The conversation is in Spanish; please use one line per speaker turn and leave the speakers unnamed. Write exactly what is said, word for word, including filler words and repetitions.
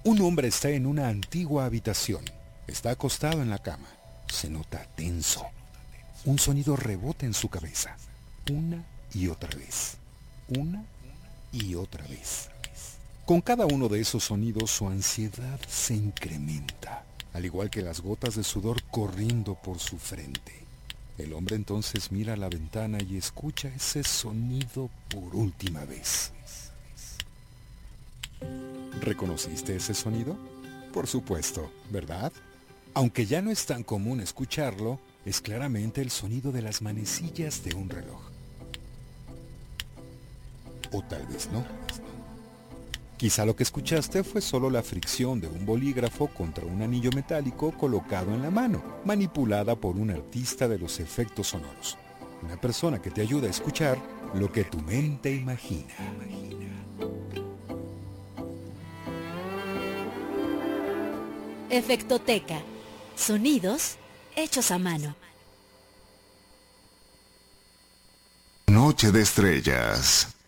Un hombre está en una antigua habitación. Está acostado en la cama. Se nota tenso. Un sonido rebota en su cabeza. Una y otra vez. Una y otra vez. Con cada uno de esos sonidos su ansiedad se incrementa, al igual que las gotas de sudor corriendo por su frente. El hombre entonces mira a la ventana y escucha ese sonido por última vez. ¿Reconociste ese sonido? Por supuesto, ¿verdad? Aunque ya no es tan común escucharlo, es claramente el sonido de las manecillas de un reloj. O tal vez no. Quizá lo que escuchaste fue solo la fricción de un bolígrafo contra un anillo metálico colocado en la mano, manipulada por un artista de los efectos sonoros. Una persona que te ayuda a escuchar lo que tu mente imagina.
Efectoteca. Sonidos hechos a mano.
Noche de estrellas.